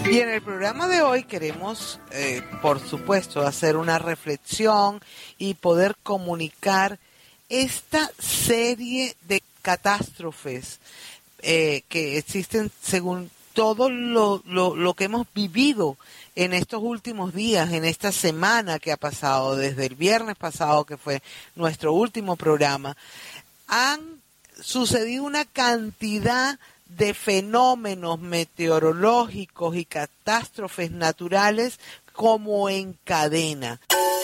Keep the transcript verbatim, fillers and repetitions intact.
Y en el programa de hoy queremos, eh, por supuesto, hacer una reflexión y poder comunicar esta serie de catástrofes eh, que existen según todo lo, lo, lo que hemos vivido en estos últimos días, en esta semana que ha pasado, desde el viernes pasado, que fue nuestro último programa. Han sucedido una cantidad de fenómenos meteorológicos y catástrofes naturales como en cadena.